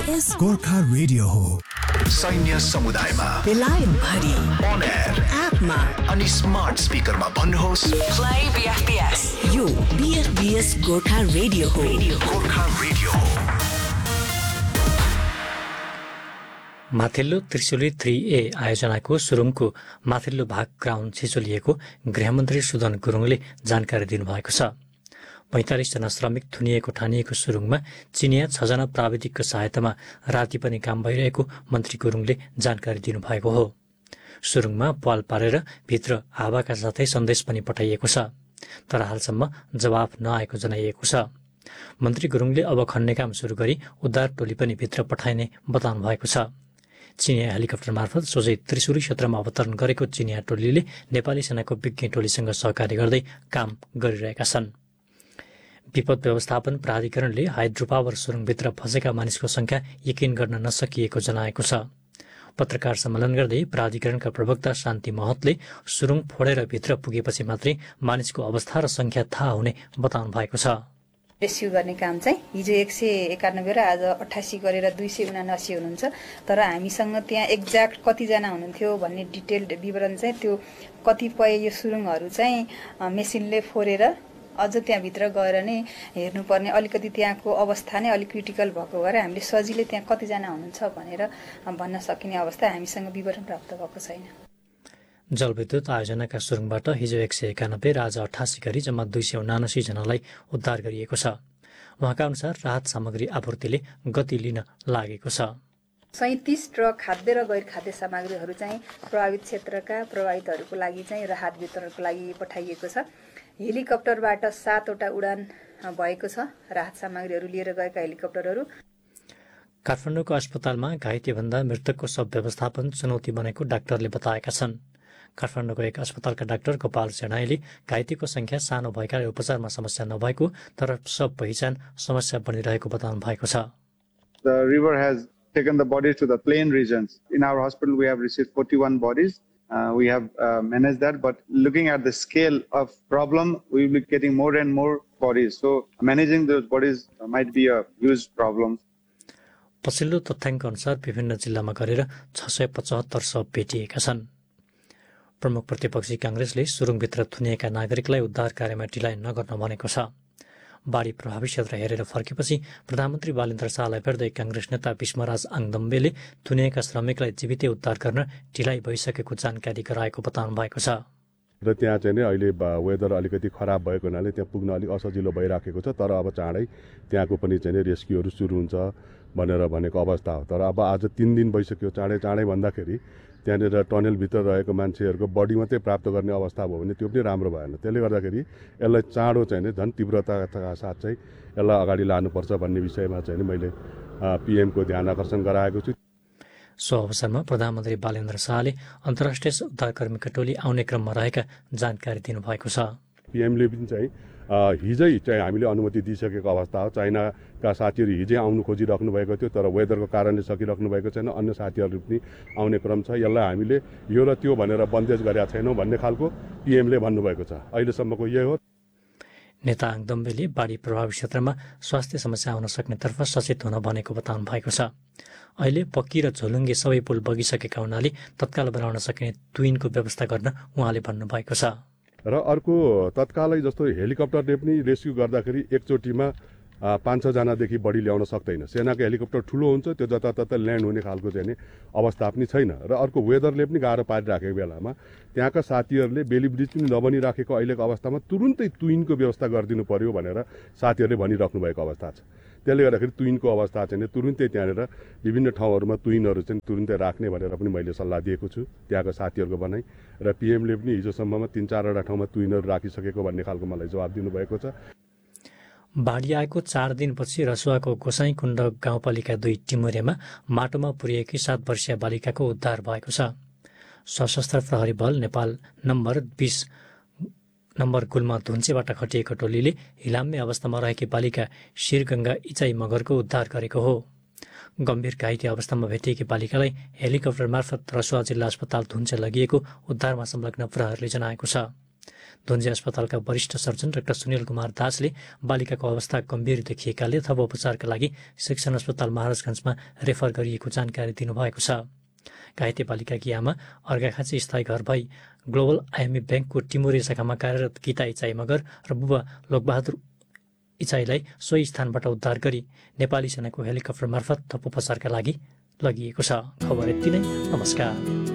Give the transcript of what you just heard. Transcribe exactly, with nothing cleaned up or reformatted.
S Gorkha radio हो। सैन्य समुदायमा बेलायत भरि अन एयर एपमा अनि स्मार्ट स्पिकरमा भन्नुहोस् प्ले बीएफबीएस। यो बीएफबीएस गोर्खा रेडियो हो। गोर्खा रेडियो हो। माथिल्लो त्रिशुली थ्री ए आयोजनाको सुरुङको माथिल्लो भाग ग्राउन्ड छिचोलिएको गृहमन्त्री सुदन गुरुङले जानकारी दिनुभएको छ। पैंतालिस जना श्रमिक थुनिएको ठानिएको सुरुङमा चिनिया छजना प्राविधिकको सहायतामा राति पनि काम भइरहेको मन्त्री गुरुङले जानकारी दिनुभएको हो। सुरुङमा पाल पारेर भित्र हावाका साथै सन्देश पनि पठाइएको छ, तर हालसम्म जवाफ नआएको जनाइएको छ। मन्त्री गुरुङले अब खन्ने काम सुरु गरी उद्धार टोली पनि भित्र पठाइने बताउनु भएको छ। चिनिया हेलिकप्टर मार्फत सोझै त्रिशुली क्षेत्रमा अवतरण गरेको चिनिया टोलीले नेपाली सेनाको विज्ञ टोलीसँग सहकारी गर्दै काम गरिरहेका छन्। विपद व्यवस्थापन प्राधिकरणले हाइड्रोपावर सुरुङभित्र फँसेका मानिसको संख्या यकिन गर्न नसकिएको जनाएको छ। पत्रकार सम्मेलन गर्दै प्राधिकरणका प्रवक्ता शान्ति महतले सुरुङ फोडेर भित्र पुगेपछि मात्रै मानिसको अवस्था र संख्या थाहा हुने बताउनु भएको छ। रेस्क्यु गर्ने काम चाहिँ हिजो एक सय एकानब्बे र आज अठासी गरेर दुई सय उनासी हुनुहुन्छ। तर हामीसँग त्यहाँ एक्ज्याक्ट कतिजना हुनुहुन्थ्यो भन्ने डिटेल्ड विवरण चाहिँ त्यो कतिपय यो सुरुङहरू चाहिँ मेसिनले फोरेर अझ त्यहाँभित्र गएर नै हेर्नुपर्ने, अलिकति त्यहाँको अवस्था नै अलिक क्रिटिकल भएको भएर हामीले सजिलै त्यहाँ कतिजना हुनुहुन्छ भनेर भन्न सकिने अवस्था हामीसँग विवरण प्राप्त भएको छैन। जलविद्युत आयोजनाका सुरुङबाट हिजो एक सय एकानब्बे र आज अठासी गरी जम्मा दुई सय उनासी जनालाई उद्धार गरिएको छ। उहाँका अनुसार राहत सामग्री आपूर्तिले गति लिन लागेको छ। सैतिस ट्रक खाद्य र गैर खाद्य सामग्रीहरू चाहिँ प्रभावित क्षेत्रका प्रभावितहरूको लागि चाहिँ राहत वितरणको लागि पठाइएको छ। हेलिकप्टरबाट सातवटा उडान भएको छ। राहत सामग्रीहरू लिएर गएका हेलिकप्टरहरू काठमाडौँको अस्पतालमा घाइतेभन्दा मृतकको शव व्यवस्थापन चुनौती बनेको डाक्टरले बताएका छन्। काठमाडौँको एक अस्पतालका डाक्टर गोपाल सेनाईले घाइतेको संख्या सानो भएकाले उपचारमा समस्या नभएको तर शव पहिचान समस्या बनिरहेको बताउनु भएको छ। The river has taken the bodies to the plain regions. In our hospital we have received forty-one bodies. Uh, we have uh, managed that, but looking at the scale of problem, we will be getting more and more bodies. So managing those bodies might be a huge problem. पछिल्लो तथ्याङ्क अनुसार विभिन्न जिल्लामा गरेर छ सय पचहत्तर शव भेटिएका छन्। प्रमुख प्रतिपक्षी कांग्रेसले सुरुङभित्र थुनिएका नागरिकलाई उद्धार कार्यमा ढिलाइ नगर्न भनेको छ। बाढी प्रभावित क्षेत्र हेरेर फर्केपछि प्रधानमन्त्री बालेन्द्र शाहलाई भेट्दै कांग्रेस नेता भीष्मराज आङदम्बेले थुनिएका श्रमिकलाई जीवितै उद्धार गर्न ढिलाइ भइसकेको जानकारी गराएको बताउनु भएको छ। र त्यहाँ चाहिँ अहिले वेदर अलिकति खराब भएको हुनाले त्यहाँ पुग्न अलिक असजिलो भइराखेको छ। तर अब चाँडै त्यहाँको पनि चाहिँ रेस्क्युहरू सुरु हुन्छ भनेर भनेको अवस्था हो। तर अब आज तीन दिन भइसक्यो। चाँडै चाँडै भन्दाखेरि त्यहाँनिर टनेलभित्र रहेको मान्छेहरूको बडी मात्रै प्राप्त गर्ने अवस्था भयो भने त्यो पनि राम्रो भएन। त्यसले गर्दाखेरि यसलाई चाँडो चाहिँ झन् तीव्रताका साथ चाहिँ यसलाई अगाडि लानुपर्छ भन्ने विषयमा चाहिँ मैले पिएमको ध्यान आकर्षण गराएको छु। सो अवसरमा प्रधानमन्त्री बालेन्द्र शाहले अन्तर्राष्ट्रिय उद्धारकर्मीका टोली आउने क्रममा रहेका जानकारी दिनुभएको छ। पिएमले पनि चाहिँ हिजै चाहिँ हामीले अनुमति दिइसकेको अवस्था हो। चाइनाका साथीहरू हिजै आउनु खोजिराख्नु भएको थियो, तर वेदरको कारणले सकिराख्नु भएको छैन। अन्य साथीहरू पनि आउने क्रम छ। यसलाई हामीले यो र त्यो भनेर बन्देज गरेका छैनौँ भन्ने खालको पिएमले भन्नुभएको छ। अहिलेसम्मको यही हो। नेता आङदम्बेले बाढी प्रभावित क्षेत्रमा स्वास्थ्य समस्या आउन सक्नेतर्फ सचेत हुन भनेको बताउनु भएको छ। अहिले पक्की र झोलुङ्गे सबै पुल बगिसकेका हुनाले तत्काल बनाउन सकिने तुइनको व्यवस्था गर्न उहाँले भन्नुभएको छ। र अर्को तत्कालै जस्तो हेलिकप्टरले पनि रेस्क्यु गर्दाखेरि एकचोटिमा पाँच छजनादेखि बढी ल्याउन सक्दैन। सेनाको हेलिकप्टर ठुलो हुन्छ, त्यो जताततै ल्यान्ड हुने खालको चाहिँ अवस्था पनि छैन। र अर्को वेदरले पनि गाह्रो पारिराखेको बेलामा त्यहाँका साथीहरूले बेली ब्रिज पनि नबनिराखेको अहिलेको अवस्थामा तुरुन्तै तुइनको व्यवस्था गरिदिनु पर्यो भनेर साथीहरूले भनिराख्नु भएको अवस्था छ। त्यसले गर्दाखेरि तुइनको अवस्था चाहिँ तुरुन्तै त्यहाँनिर विभिन्न ठाउँहरूमा तुइनहरू चाहिँ तुरुन्तै राख्ने भनेर पनि मैले सल्लाह दिएको छु त्यहाँको साथीहरूको भनाइ। र पिएमले पनि हिजोसम्ममा तीन चारवटा ठाउँमा तुइनहरू राखिसकेको भन्ने खालको मलाई जवाब दिनुभएको छ। बाढी आएको चार दिनपछि रसुवाको गोसाइँकुण्ड गाउँपालिका दुई टिमुरेमा माटोमा पुरिएकी सात वर्षीय बालिकाको उद्धार भएको छ। सशस्त्र प्रहरी बल नेपाल नम्बर बीस नम्बर गुल्मा धुन्चेबाट खटिएको टोलीले हिलाम्य अवस्थामा रहेकी बालिका शिरगंगा इचाई मगरको उद्धार गरेको हो। गम्भीर घाइते अवस्थामा भेटिएकी बालिकालाई हेलिकप्टर मार्फत रसुवा जिल्ला अस्पताल धुन्चे लगिएको उद्धारमा संलग्न प्रहरीले जनाएको छ। धुन्जे अस्पतालका वरिष्ठ सर्जन डाक्टर सुनिल कुमार दासले बालिकाको अवस्था गम्भीर देखिएकाले थप उपचारका लागि शिक्षण अस्पताल महाराजगञ्जमा रेफर गरिएको जानकारी दिनुभएको छ। घाइते बालिकाकी आमा अर्घाखाँची स्थायी घर भई ग्लोबल आइएमई ब्याङ्कको टिमुरे शाखामा कार्यरत गीता इचाई मगर र बुबा लोकबहादुर इचाईलाई सोही स्थानबाट उद्धार गरी नेपाली सेनाको हेलिकप्टर मार्फत थप उपचारका लागि लगिएको छ। खबर यति नै। नमस्कार।